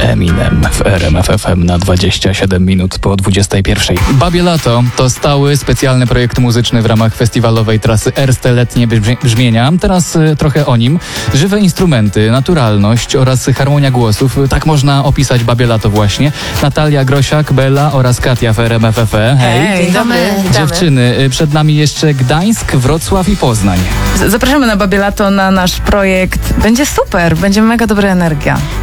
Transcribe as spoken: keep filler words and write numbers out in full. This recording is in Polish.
Eminem w R M F F M na dwadzieścia siedem minut po dwudziestej pierwszej. Babie Lato to stały, specjalny projekt muzyczny w ramach festiwalowej trasy Erste Letnie Brzmienia. Teraz y, trochę o nim. Żywe instrumenty, naturalność oraz harmonia głosów. Tak można opisać Babie Lato właśnie. Natalia Grosiak, Bella oraz Katia w R M F F M. Hej. Hej, dzień dobry. Dziewczyny, y, przed nami jeszcze Gdańsk, Wrocław i Poznań. Zapraszamy na Babie Lato, na nasz projekt. Będzie super, będzie mega dobra energia.